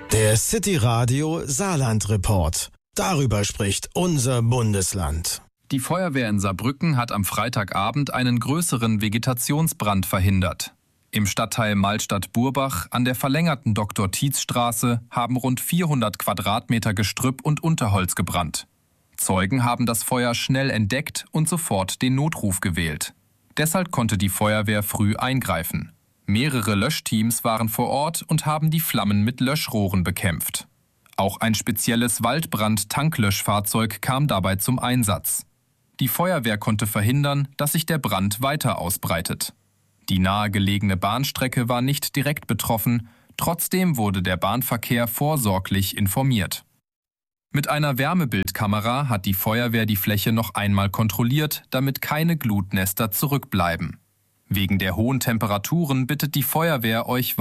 Der City Radio Saarland Report. Darüber spricht unser Bundesland. Die Feuerwehr in Saarbrücken hat am Freitagabend einen größeren Vegetationsbrand verhindert. Im Stadtteil Malstadt-Burbach an der verlängerten Dr.-Tietz-Straße haben rund 400 Quadratmeter Gestrüpp und Unterholz gebrannt. Zeugen haben das Feuer schnell entdeckt und sofort den Notruf gewählt. Deshalb konnte die Feuerwehr früh eingreifen. Mehrere Löschteams waren vor Ort und haben die Flammen mit Löschrohren bekämpft. Auch ein spezielles Waldbrand-Tanklöschfahrzeug kam dabei zum Einsatz. Die Feuerwehr konnte verhindern, dass sich der Brand weiter ausbreitet. Die nahegelegene Bahnstrecke war nicht direkt betroffen, trotzdem wurde der Bahnverkehr vorsorglich informiert. Mit einer Wärmebildkamera hat die Feuerwehr die Fläche noch einmal kontrolliert, damit keine Glutnester zurückbleiben. Wegen der hohen Temperaturen bittet die Feuerwehr euch